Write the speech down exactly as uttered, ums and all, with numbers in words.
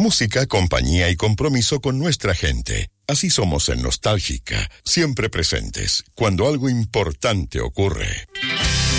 Música, compañía y compromiso con nuestra gente. Así somos en Nostálgica, siempre presentes cuando algo importante ocurre.